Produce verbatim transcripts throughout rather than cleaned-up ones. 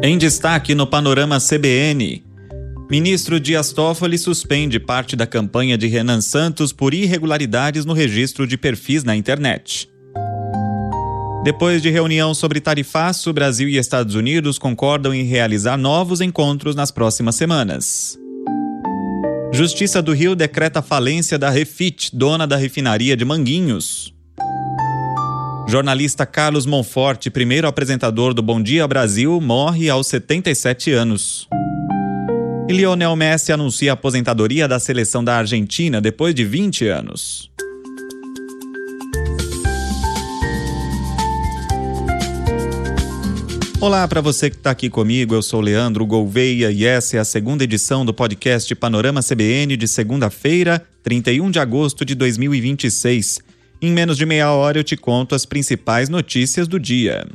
Em destaque no Panorama C B N, ministro Dias Toffoli suspende parte da campanha de Renan Santos por irregularidades no registro de perfis na internet. Depois de reunião sobre tarifaço, Brasil e Estados Unidos concordam em realizar novos encontros nas próximas semanas. Justiça do Rio decreta falência da Refit, dona da refinaria de Manguinhos. Jornalista Carlos Monforte, primeiro apresentador do Bom Dia Brasil, morre aos setenta e sete anos. E Lionel Messi anuncia a aposentadoria da seleção da Argentina depois de vinte anos. Olá para você que está aqui comigo, eu sou Leandro Gouveia e essa é a segunda edição do podcast Panorama C B N de segunda-feira, trinta e um de agosto de dois mil e vinte e seis. Em menos de meia hora eu te conto as principais notícias do dia.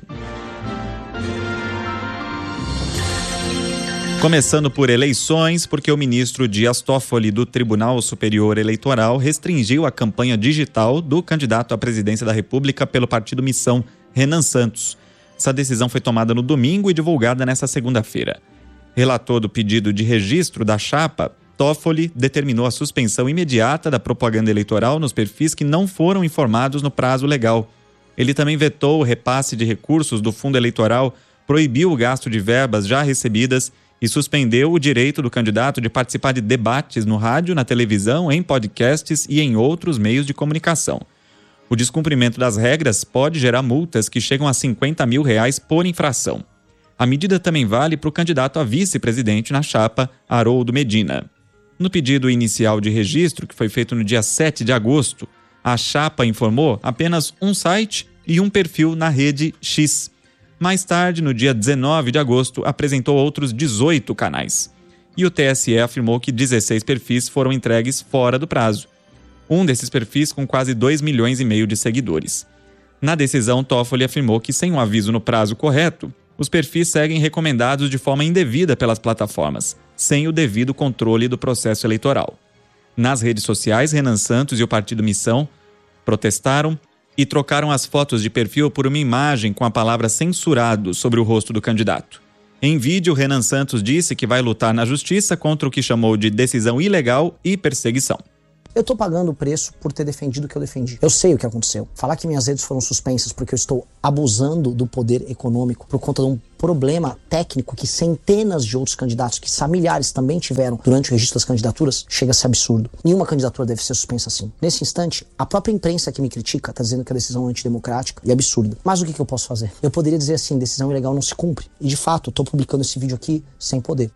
Começando por eleições, porque o ministro Dias Toffoli do Tribunal Superior Eleitoral restringiu a campanha digital do candidato à presidência da República pelo partido Missão, Renan Santos. Essa decisão foi tomada no domingo e divulgada nesta segunda-feira. Relator do pedido de registro da chapa, Toffoli determinou a suspensão imediata da propaganda eleitoral nos perfis que não foram informados no prazo legal. Ele também vetou o repasse de recursos do fundo eleitoral, proibiu o gasto de verbas já recebidas e suspendeu o direito do candidato de participar de debates no rádio, na televisão, em podcasts e em outros meios de comunicação. O descumprimento das regras pode gerar multas que chegam a cinquenta mil reais por infração. A medida também vale para o candidato a vice-presidente na chapa, Haroldo Medina. No pedido inicial de registro, que foi feito no dia sete de agosto, a chapa informou apenas um site e um perfil na rede X. Mais tarde, no dia dezenove de agosto, apresentou outros dezoito canais. E o T S E afirmou que dezesseis perfis foram entregues fora do prazo. Um desses perfis com quase dois milhões e meio de seguidores. Na decisão, Toffoli afirmou que, sem um aviso no prazo correto, os perfis seguem recomendados de forma indevida pelas plataformas, sem o devido controle do processo eleitoral. Nas redes sociais, Renan Santos e o partido Missão protestaram e trocaram as fotos de perfil por uma imagem com a palavra censurado sobre o rosto do candidato. Em vídeo, Renan Santos disse que vai lutar na justiça contra o que chamou de decisão ilegal e perseguição. Eu tô pagando o preço por ter defendido o que eu defendi. Eu sei o que aconteceu. Falar que minhas redes foram suspensas porque eu estou abusando do poder econômico por conta de um problema técnico que centenas de outros candidatos, que milhares também tiveram durante o registro das candidaturas, chega a ser absurdo. Nenhuma candidatura deve ser suspensa assim. Nesse instante, a própria imprensa que me critica está dizendo que a decisão é antidemocrática e absurda. Mas o que, que eu posso fazer? Eu poderia dizer assim, decisão ilegal não se cumpre. E de fato, estou publicando esse vídeo aqui sem poder.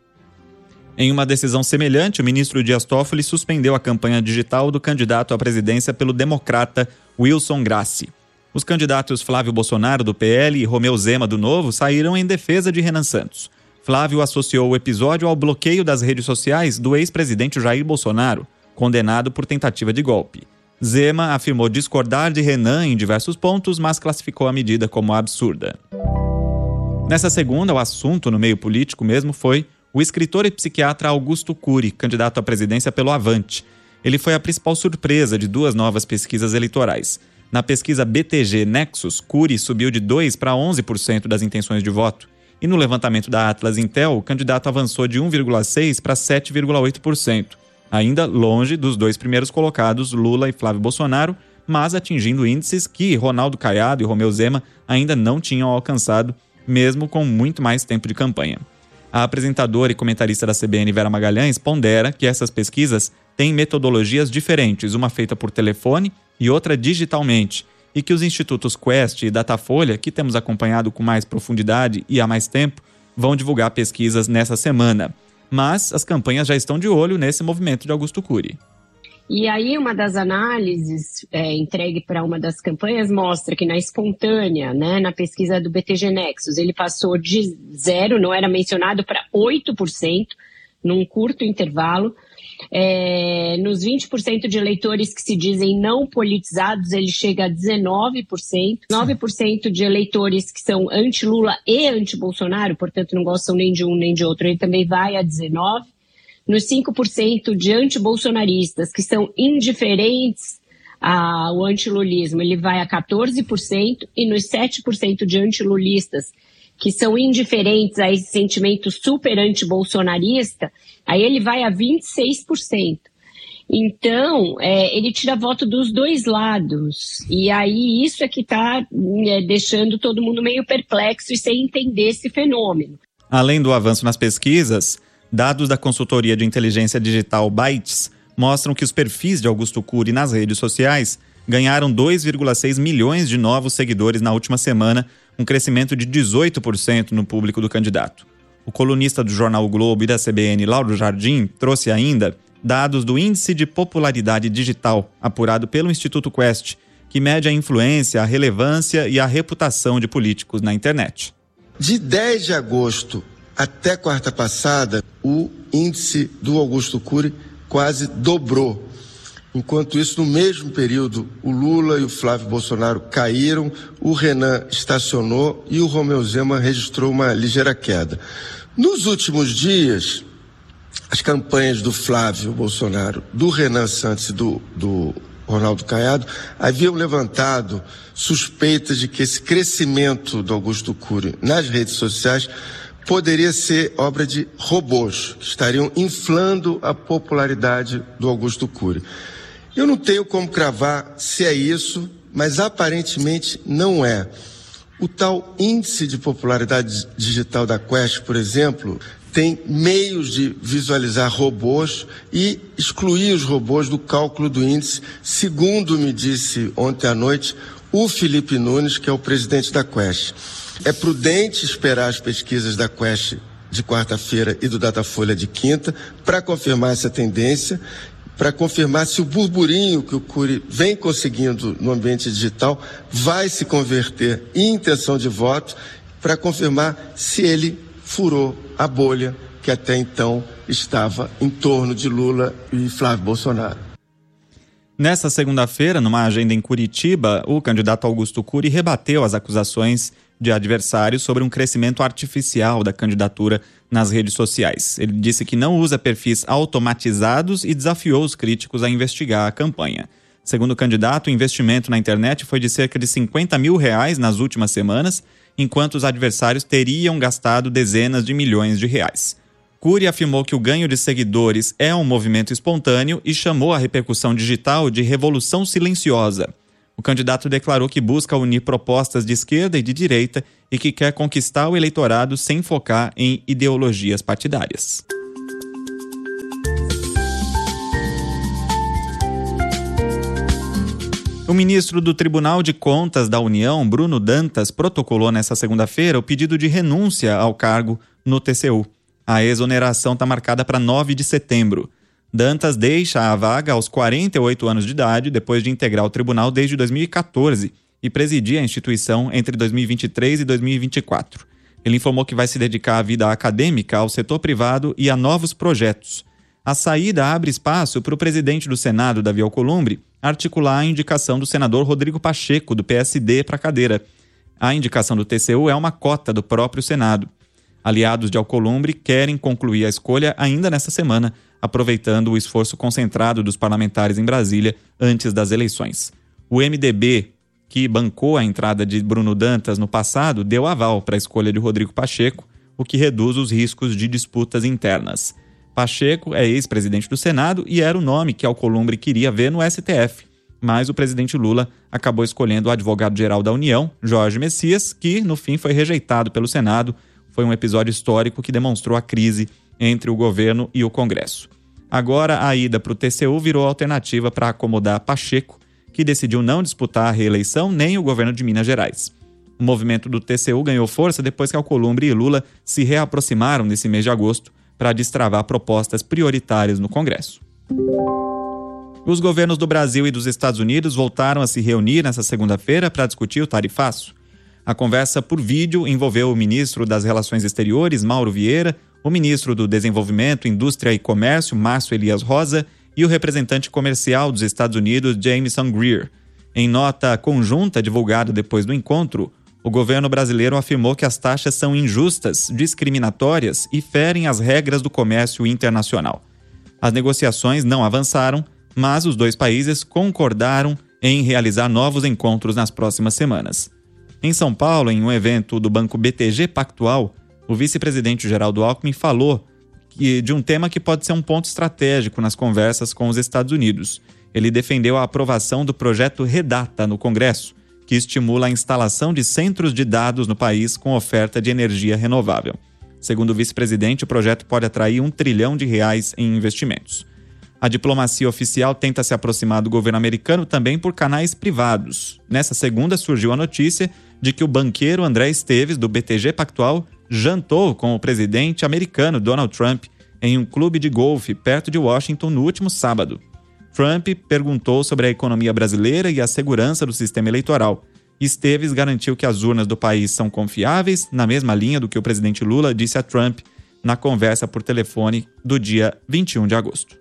Em uma decisão semelhante, o ministro Dias Toffoli suspendeu a campanha digital do candidato à presidência pelo democrata Wilson Grassi. Os candidatos Flávio Bolsonaro, do P L, e Romeu Zema, do Novo, saíram em defesa de Renan Santos. Flávio associou o episódio ao bloqueio das redes sociais do ex-presidente Jair Bolsonaro, condenado por tentativa de golpe. Zema afirmou discordar de Renan em diversos pontos, mas classificou a medida como absurda. Nessa segunda, o assunto no meio político mesmo foi o escritor e psiquiatra Augusto Cury, candidato à presidência pelo Avante. Ele foi a principal surpresa de duas novas pesquisas eleitorais. Na pesquisa B T G Nexus, Cury subiu de dois para onze por cento das intenções de voto. E no levantamento da Atlas Intel, o candidato avançou de um vírgula seis por cento para sete vírgula oito por cento. Ainda longe dos dois primeiros colocados, Lula e Flávio Bolsonaro, mas atingindo índices que Ronaldo Caiado e Romeu Zema ainda não tinham alcançado, mesmo com muito mais tempo de campanha. A apresentadora e comentarista da C B N, Vera Magalhães, pondera que essas pesquisas têm metodologias diferentes, uma feita por telefone e outra digitalmente, e que os institutos Quest e Datafolha, que temos acompanhado com mais profundidade e há mais tempo, vão divulgar pesquisas nessa semana. Mas as campanhas já estão de olho nesse movimento de Augusto Cury. E aí uma das análises é, entregue para uma das campanhas mostra que na espontânea, né, na pesquisa do B T G Nexus, ele passou de zero, não era mencionado, para oito por cento num curto intervalo. É, nos vinte por cento de eleitores que se dizem não politizados, ele chega a dezenove por cento. nove por cento de eleitores que são anti-Lula e anti-Bolsonaro, portanto não gostam nem de um nem de outro, ele também vai a dezenove por cento. Nos cinco por cento de antibolsonaristas, que são indiferentes ao antilulismo, ele vai a quatorze por cento, e nos sete por cento de antilulistas, que são indiferentes a esse sentimento super anti-bolsonarista, aí ele vai a vinte e seis por cento. Então, é, ele tira voto dos dois lados. E aí isso é que está é, deixando todo mundo meio perplexo e sem entender esse fenômeno. Além do avanço nas pesquisas, dados da consultoria de inteligência digital Bytes mostram que os perfis de Augusto Cury nas redes sociais ganharam dois vírgula seis milhões de novos seguidores na última semana, um crescimento de dezoito por cento no público do candidato. O colunista do jornal o Globo e da C B N, Lauro Jardim, trouxe ainda dados do Índice de Popularidade Digital, apurado pelo Instituto Quest, que mede a influência, a relevância e a reputação de políticos na internet. De dez de agosto até quarta passada, o índice do Augusto Cury quase dobrou. Enquanto isso, no mesmo período, o Lula e o Flávio Bolsonaro caíram, o Renan estacionou e o Romeu Zema registrou uma ligeira queda. Nos últimos dias, as campanhas do Flávio Bolsonaro, do Renan Santos e do, do Ronaldo Caiado haviam levantado suspeitas de que esse crescimento do Augusto Cury nas redes sociais poderia ser obra de robôs, que estariam inflando a popularidade do Augusto Cury. Eu não tenho como cravar se é isso, mas aparentemente não é. O tal índice de popularidade digital da Quest, por exemplo, tem meios de visualizar robôs e excluir os robôs do cálculo do índice, segundo me disse ontem à noite o Felipe Nunes, que é o presidente da Quest. É prudente esperar as pesquisas da Quest de quarta-feira e do Datafolha de quinta para confirmar essa tendência, para confirmar se o burburinho que o Cury vem conseguindo no ambiente digital vai se converter em intenção de voto, para confirmar se ele furou a bolha que até então estava em torno de Lula e Flávio Bolsonaro. Nesta segunda-feira, numa agenda em Curitiba, o candidato Augusto Cury rebateu as acusações de adversários sobre um crescimento artificial da candidatura nas redes sociais. Ele disse que não usa perfis automatizados e desafiou os críticos a investigar a campanha. Segundo o candidato, o investimento na internet foi de cerca de cinquenta mil reais nas últimas semanas, enquanto os adversários teriam gastado dezenas de milhões de reais. Cury afirmou que o ganho de seguidores é um movimento espontâneo e chamou a repercussão digital de revolução silenciosa. O candidato declarou que busca unir propostas de esquerda e de direita e que quer conquistar o eleitorado sem focar em ideologias partidárias. O ministro do Tribunal de Contas da União, Bruno Dantas, protocolou nesta segunda-feira o pedido de renúncia ao cargo no T C U. A exoneração está marcada para nove de setembro. Dantas deixa a vaga aos quarenta e oito anos de idade, depois de integrar o tribunal desde dois mil e catorze e presidir a instituição entre dois mil e vinte e três e dois mil e vinte e quatro. Ele informou que vai se dedicar à vida acadêmica, ao setor privado e a novos projetos. A saída abre espaço para o presidente do Senado, Davi Alcolumbre, articular a indicação do senador Rodrigo Pacheco, do P S D, para a cadeira. A indicação do T C U é uma cota do próprio Senado. Aliados de Alcolumbre querem concluir a escolha ainda nesta semana, aproveitando o esforço concentrado dos parlamentares em Brasília antes das eleições. O M D B, que bancou a entrada de Bruno Dantas no passado, deu aval para a escolha de Rodrigo Pacheco, o que reduz os riscos de disputas internas. Pacheco é ex-presidente do Senado e era o nome que Alcolumbre queria ver no S T F, mas o presidente Lula acabou escolhendo o advogado-geral da União, Jorge Messias, que no fim foi rejeitado pelo Senado. Foi um episódio histórico que demonstrou a crise entre o governo e o Congresso. Agora, a ida para o T C U virou alternativa para acomodar Pacheco, que decidiu não disputar a reeleição nem o governo de Minas Gerais. O movimento do T C U ganhou força depois que Alcolumbre e Lula se reaproximaram nesse mês de agosto para destravar propostas prioritárias no Congresso. Os governos do Brasil e dos Estados Unidos voltaram a se reunir nesta segunda-feira para discutir o tarifaço. A conversa por vídeo envolveu o ministro das Relações Exteriores, Mauro Vieira, o ministro do Desenvolvimento, Indústria e Comércio, Márcio Elias Rosa, e o representante comercial dos Estados Unidos, Jameson Greer. Em nota conjunta divulgada depois do encontro, o governo brasileiro afirmou que as taxas são injustas, discriminatórias e ferem as regras do comércio internacional. As negociações não avançaram, mas os dois países concordaram em realizar novos encontros nas próximas semanas. Em São Paulo, em um evento do banco B T G Pactual, o vice-presidente Geraldo Alckmin falou que, de um tema que pode ser um ponto estratégico nas conversas com os Estados Unidos. Ele defendeu a aprovação do projeto Redata no Congresso, que estimula a instalação de centros de dados no país com oferta de energia renovável. Segundo o vice-presidente, o projeto pode atrair um trilhão de reais em investimentos. A diplomacia oficial tenta se aproximar do governo americano também por canais privados. Nessa segunda surgiu a notícia de que o banqueiro André Esteves, do B T G Pactual, jantou com o presidente americano Donald Trump em um clube de golfe perto de Washington no último sábado. Trump perguntou sobre a economia brasileira e a segurança do sistema eleitoral. Esteves garantiu que as urnas do país são confiáveis, na mesma linha do que o presidente Lula disse a Trump na conversa por telefone do dia vinte e um de agosto.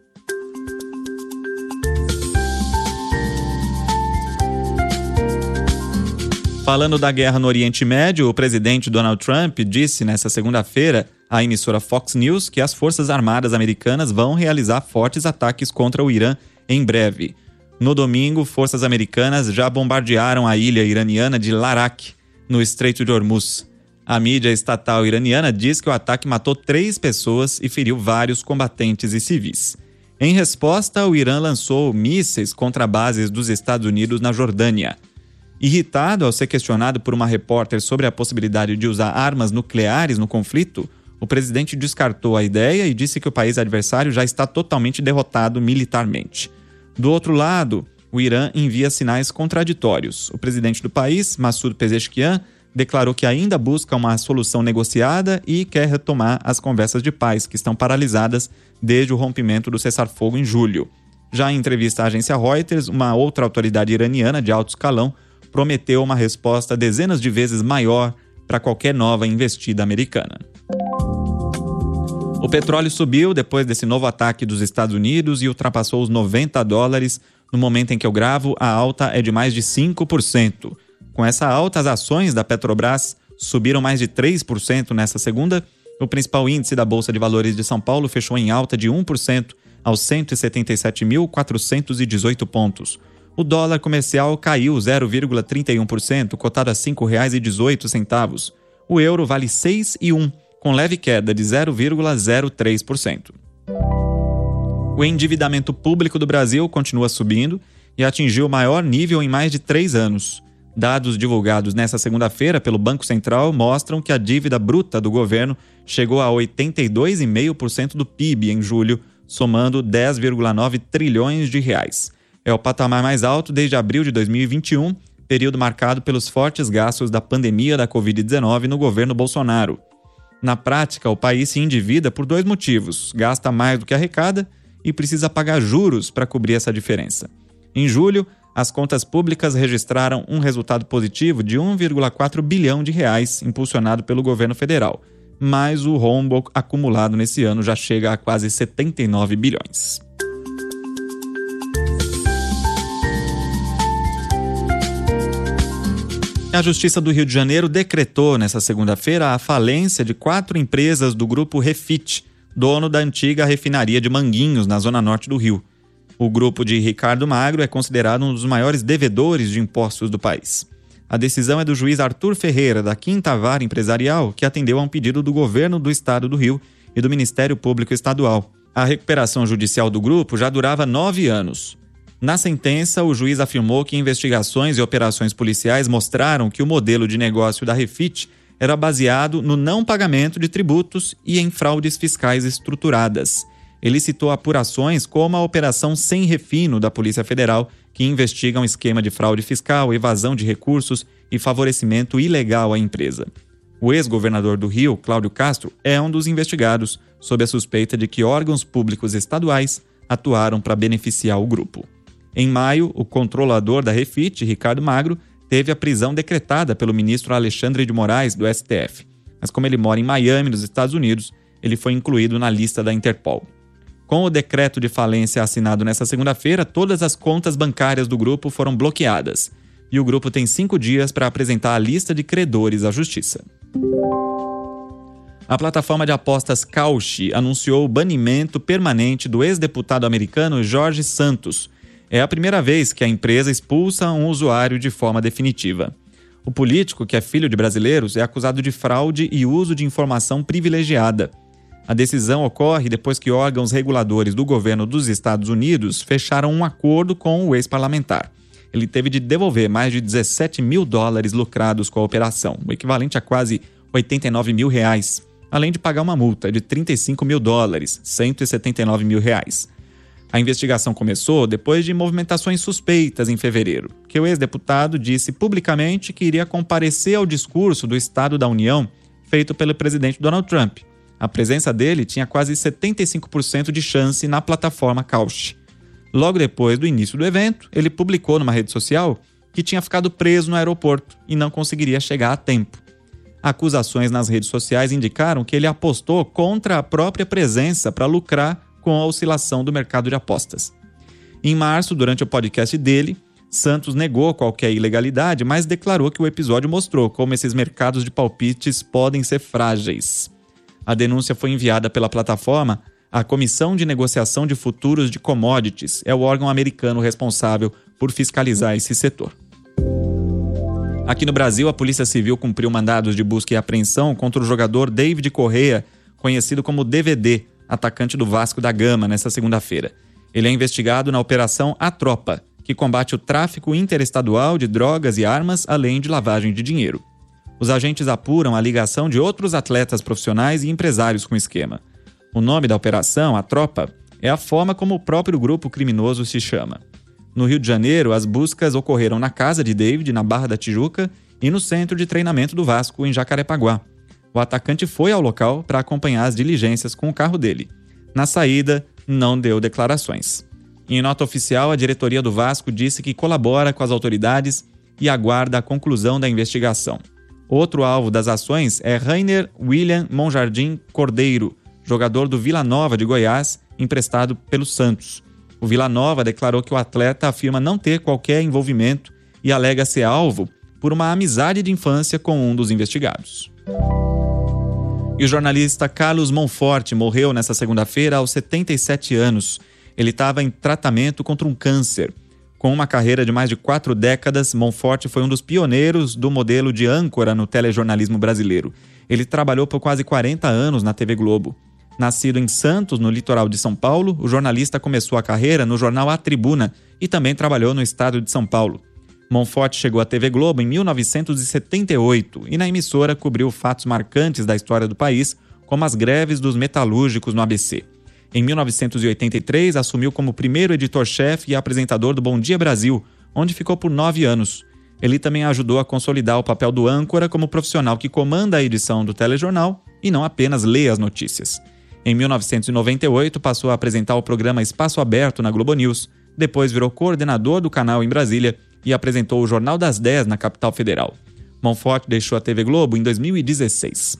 Falando da guerra no Oriente Médio, o presidente Donald Trump disse nesta segunda-feira à emissora Fox News que as Forças Armadas americanas vão realizar fortes ataques contra o Irã em breve. No domingo, forças americanas já bombardearam a ilha iraniana de Larak, no Estreito de Hormuz. A mídia estatal iraniana diz que o ataque matou três pessoas e feriu vários combatentes e civis. Em resposta, o Irã lançou mísseis contra bases dos Estados Unidos na Jordânia. Irritado ao ser questionado por uma repórter sobre a possibilidade de usar armas nucleares no conflito, o presidente descartou a ideia e disse que o país adversário já está totalmente derrotado militarmente. Do outro lado, o Irã envia sinais contraditórios. O presidente do país, Massoud Pezeshkian, declarou que ainda busca uma solução negociada e quer retomar as conversas de paz, que estão paralisadas desde o rompimento do cessar-fogo em julho. Já em entrevista à agência Reuters, uma outra autoridade iraniana de alto escalão prometeu uma resposta dezenas de vezes maior para qualquer nova investida americana. O petróleo subiu depois desse novo ataque dos Estados Unidos e ultrapassou os noventa dólares. No momento em que eu gravo, a alta é de mais de cinco por cento. Com essa alta, as ações da Petrobras subiram mais de três por cento nesta segunda. O principal índice da Bolsa de Valores de São Paulo fechou em alta de um por cento aos cento e setenta e sete mil, quatrocentos e dezoito pontos. O dólar comercial caiu zero vírgula trinta e um por cento, cotado a cinco reais e dezoito centavos. O euro vale seis reais e um centavo, com leve queda de zero vírgula zero três por cento. O endividamento público do Brasil continua subindo e atingiu o maior nível em mais de três anos. Dados divulgados nesta segunda-feira pelo Banco Central mostram que a dívida bruta do governo chegou a oitenta e dois vírgula cinco por cento do P I B em julho, somando dez vírgula nove trilhões de reais. É o patamar mais alto desde abril de dois mil e vinte e um, período marcado pelos fortes gastos da pandemia da covid dezenove no governo Bolsonaro. Na prática, o país se endivida por dois motivos: gasta mais do que arrecada e precisa pagar juros para cobrir essa diferença. Em julho, as contas públicas registraram um resultado positivo de um vírgula quatro bilhão de reais, impulsionado pelo governo federal, mas o rombo acumulado nesse ano já chega a quase setenta e nove bilhões. A Justiça do Rio de Janeiro decretou nesta segunda-feira a falência de quatro empresas do grupo Refit, dono da antiga refinaria de Manguinhos, na zona norte do Rio. O grupo de Ricardo Magro é considerado um dos maiores devedores de impostos do país. A decisão é do juiz Arthur Ferreira, da Quinta Vara Empresarial, que atendeu a um pedido do governo do estado do Rio e do Ministério Público Estadual. A recuperação judicial do grupo já durava nove anos. Na sentença, o juiz afirmou que investigações e operações policiais mostraram que o modelo de negócio da Refit era baseado no não pagamento de tributos e em fraudes fiscais estruturadas. Ele citou apurações como a Operação Sem Refino da Polícia Federal, que investiga um esquema de fraude fiscal, evasão de recursos e favorecimento ilegal à empresa. O ex-governador do Rio, Cláudio Castro, é um dos investigados, sob a suspeita de que órgãos públicos estaduais atuaram para beneficiar o grupo. Em maio, o controlador da Refit, Ricardo Magro, teve a prisão decretada pelo ministro Alexandre de Moraes, do S T F. Mas como ele mora em Miami, nos Estados Unidos, ele foi incluído na lista da Interpol. Com o decreto de falência assinado nesta segunda-feira, todas as contas bancárias do grupo foram bloqueadas. E o grupo tem cinco dias para apresentar a lista de credores à Justiça. A plataforma de apostas Kalshi anunciou o banimento permanente do ex-deputado americano Jorge Santos. É a primeira vez que a empresa expulsa um usuário de forma definitiva. O político, que é filho de brasileiros, é acusado de fraude e uso de informação privilegiada. A decisão ocorre depois que órgãos reguladores do governo dos Estados Unidos fecharam um acordo com o ex-parlamentar. Ele teve de devolver mais de dezessete mil dólares lucrados com a operação, o equivalente a quase oitenta e nove mil reais, além de pagar uma multa de trinta e cinco mil dólares, cento e setenta e nove mil reais. A investigação começou depois de movimentações suspeitas em fevereiro, que o ex-deputado disse publicamente que iria comparecer ao discurso do Estado da União feito pelo presidente Donald Trump. A presença dele tinha quase setenta e cinco por cento de chance na plataforma Couch. Logo depois do início do evento, ele publicou numa rede social que tinha ficado preso no aeroporto e não conseguiria chegar a tempo. Acusações nas redes sociais indicaram que ele apostou contra a própria presença para lucrar com a oscilação do mercado de apostas. Em março, durante o podcast dele, Santos negou qualquer ilegalidade, mas declarou que o episódio mostrou como esses mercados de palpites podem ser frágeis. A denúncia foi enviada pela plataforma à Comissão de Negociação de Futuros de Commodities, é o órgão americano responsável por fiscalizar esse setor. Aqui no Brasil, a Polícia Civil cumpriu mandados de busca e apreensão contra o jogador David Correa, conhecido como D V D, atacante do Vasco da Gama, nesta segunda-feira. Ele é investigado na Operação A Tropa, que combate o tráfico interestadual de drogas e armas, além de lavagem de dinheiro. Os agentes apuram a ligação de outros atletas profissionais e empresários com o esquema. O nome da operação, A Tropa, é a forma como o próprio grupo criminoso se chama. No Rio de Janeiro, as buscas ocorreram na casa de David, na Barra da Tijuca, e no centro de treinamento do Vasco, em Jacarepaguá. O atacante foi ao local para acompanhar as diligências com o carro dele. Na saída, não deu declarações. Em nota oficial, a diretoria do Vasco disse que colabora com as autoridades e aguarda a conclusão da investigação. Outro alvo das ações é Rainer William Monjardim Cordeiro, jogador do Vila Nova de Goiás, emprestado pelo Santos. O Vila Nova declarou que o atleta afirma não ter qualquer envolvimento e alega ser alvo por uma amizade de infância com um dos investigados. E o jornalista Carlos Monforte morreu nesta segunda-feira aos setenta e sete anos. Ele estava em tratamento contra um câncer. Com uma carreira de mais de quatro décadas, Monforte foi um dos pioneiros do modelo de âncora no telejornalismo brasileiro. Ele trabalhou por quase quarenta anos na T V Globo. Nascido em Santos, no litoral de São Paulo, o jornalista começou a carreira no jornal A Tribuna e também trabalhou no estado de São Paulo. Monforte chegou à T V Globo em mil novecentos e setenta e oito e na emissora cobriu fatos marcantes da história do país, como as greves dos metalúrgicos no A B C. Em mil novecentos e oitenta e três, assumiu como primeiro editor-chefe e apresentador do Bom Dia Brasil, onde ficou por nove anos. Ele também ajudou a consolidar o papel do âncora como profissional que comanda a edição do telejornal e não apenas lê as notícias. Em mil novecentos e noventa e oito, passou a apresentar o programa Espaço Aberto na Globo News, depois virou coordenador do canal em Brasília e apresentou o Jornal das dez na capital federal. Monforte deixou a T V Globo em dois mil e dezesseis.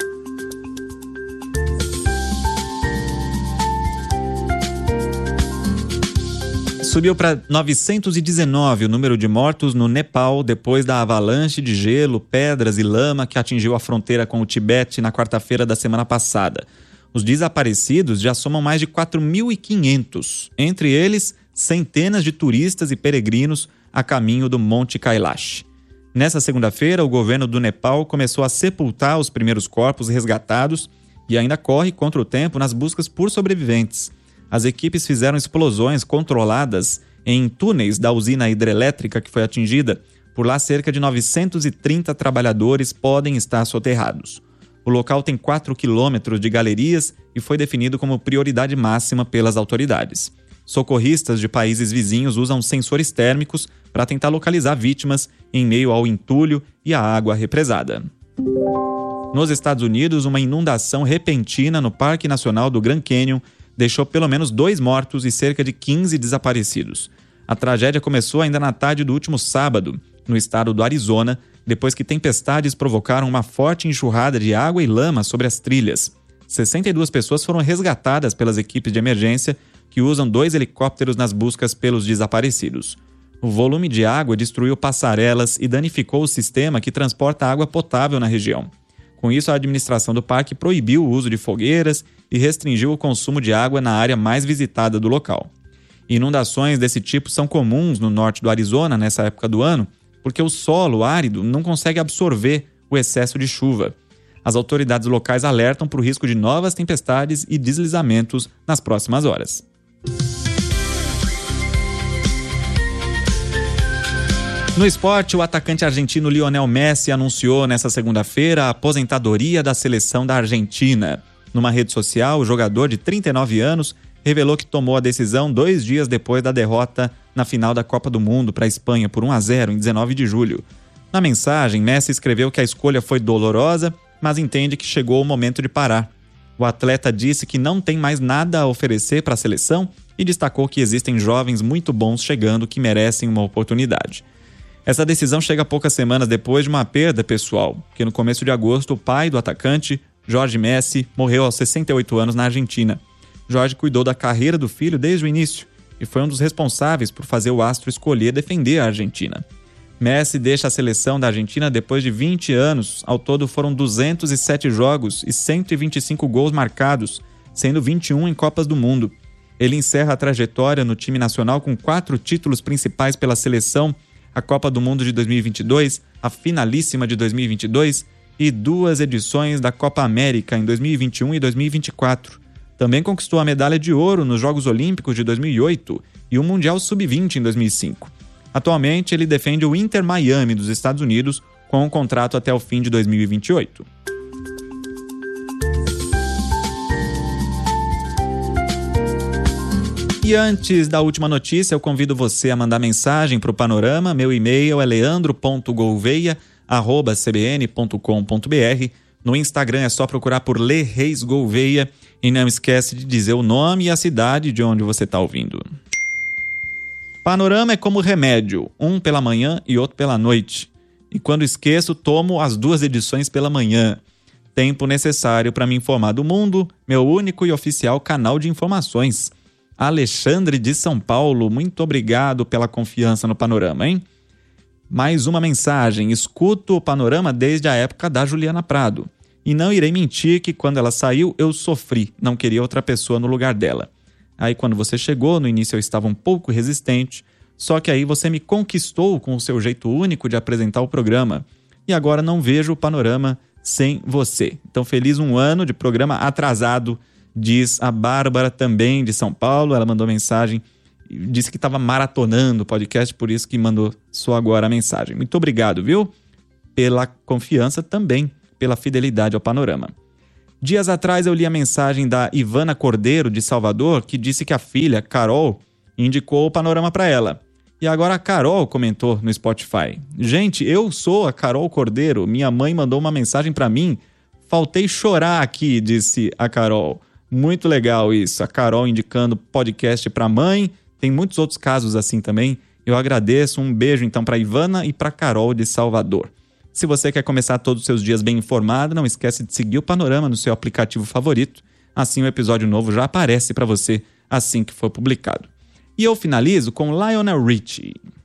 Subiu para novecentos e dezenove o número de mortos no Nepal depois da avalanche de gelo, pedras e lama que atingiu a fronteira com o Tibete na quarta-feira da semana passada. Os desaparecidos já somam mais de quatro mil e quinhentos, entre eles centenas de turistas e peregrinos a caminho do Monte Kailash. Nessa segunda-feira, o governo do Nepal começou a sepultar os primeiros corpos resgatados e ainda corre contra o tempo nas buscas por sobreviventes. As equipes fizeram explosões controladas em túneis da usina hidrelétrica que foi atingida. Por lá, cerca de novecentos e trinta trabalhadores podem estar soterrados. O local tem quatro quilômetros de galerias e foi definido como prioridade máxima pelas autoridades. Socorristas de países vizinhos usam sensores térmicos para tentar localizar vítimas em meio ao entulho e à água represada. Nos Estados Unidos, uma inundação repentina no Parque Nacional do Grand Canyon deixou pelo menos dois mortos e cerca de quinze desaparecidos. A tragédia começou ainda na tarde do último sábado, no estado do Arizona, depois que tempestades provocaram uma forte enxurrada de água e lama sobre as trilhas. sessenta e duas pessoas foram resgatadas pelas equipes de emergência, que usam dois helicópteros nas buscas pelos desaparecidos. O volume de água destruiu passarelas e danificou o sistema que transporta água potável na região. Com isso, a administração do parque proibiu o uso de fogueiras e restringiu o consumo de água na área mais visitada do local. Inundações desse tipo são comuns no norte do Arizona nessa época do ano, porque o solo árido não consegue absorver o excesso de chuva. As autoridades locais alertam para o risco de novas tempestades e deslizamentos nas próximas horas. No esporte, o atacante argentino Lionel Messi anunciou nesta segunda-feira a aposentadoria da seleção da Argentina. Numa rede social, o jogador de trinta e nove anos revelou que tomou a decisão dois dias depois da derrota na final da Copa do Mundo para a Espanha por um a zero em dezenove de julho. Na mensagem, Messi escreveu que a escolha foi dolorosa, mas entende que chegou o momento de parar. O atleta disse que não tem mais nada a oferecer para a seleção e destacou que existem jovens muito bons chegando que merecem uma oportunidade. Essa decisão chega poucas semanas depois de uma perda pessoal, porque no começo de agosto o pai do atacante, Jorge Messi, morreu aos sessenta e oito anos na Argentina. Jorge cuidou da carreira do filho desde o início e foi um dos responsáveis por fazer o astro escolher defender a Argentina. Messi deixa a seleção da Argentina depois de vinte anos. Ao todo foram duzentos e sete jogos e cento e vinte e cinco gols marcados, sendo vinte e um em Copas do Mundo. Ele encerra a trajetória no time nacional com quatro títulos principais pela seleção, a Copa do Mundo de dois mil e vinte e dois, a Finalíssima de dois mil e vinte e dois e duas edições da Copa América em dois mil e vinte e um e dois mil e vinte e quatro. Também conquistou a medalha de ouro nos Jogos Olímpicos de dois mil e oito e o Mundial sub vinte em dois mil e cinco. Atualmente, ele defende o Inter Miami dos Estados Unidos com um contrato até o fim de dois mil e vinte e oito. E antes da última notícia, eu convido você a mandar mensagem para o Panorama. Meu e-mail é leandro ponto gouveia arroba c b n ponto com ponto b r. No Instagram é só procurar por Lê Reis Gouveia. E não esquece de dizer o nome e a cidade de onde você está ouvindo. Panorama é como remédio, um pela manhã e outro pela noite. E quando esqueço, tomo as duas edições pela manhã. Tempo necessário para me informar do mundo, meu único e oficial canal de informações. Alexandre de São Paulo, muito obrigado pela confiança no Panorama, hein? Mais uma mensagem, escuto o Panorama desde a época da Juliana Prado. E não irei mentir que quando ela saiu, eu sofri, não queria outra pessoa no lugar dela. Aí quando você chegou, no início eu estava um pouco resistente, só que aí você me conquistou com o seu jeito único de apresentar o programa. E agora não vejo o Panorama sem você. Então feliz um ano de programa atrasado, diz a Bárbara também de São Paulo. Ela mandou mensagem, disse que estava maratonando o podcast, por isso que mandou só agora a mensagem. Muito obrigado, viu? Pela confiança também, pela fidelidade ao Panorama. Dias atrás eu li a mensagem da Ivana Cordeiro, de Salvador, que disse que a filha, Carol, indicou o Panorama para ela. E agora a Carol comentou no Spotify. Gente, eu sou a Carol Cordeiro, minha mãe mandou uma mensagem para mim. Faltei chorar aqui, disse a Carol. Muito legal isso, a Carol indicando podcast para a mãe. Tem muitos outros casos assim também. Eu agradeço, um beijo então para Ivana e para Carol de Salvador. Se você quer começar todos os seus dias bem informado, não esquece de seguir o Panorama no seu aplicativo favorito. Assim o episódio novo já aparece para você assim que for publicado. E eu finalizo com Lionel Richie.